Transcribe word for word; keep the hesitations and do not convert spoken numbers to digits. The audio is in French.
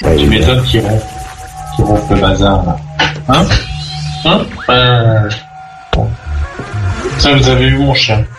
pas Tu évident. m'étonnes qu'il rompt, qu'il rompe le bazar, là. Hein? Hein? Euh... bon. Ça, vous avez eu mon chien.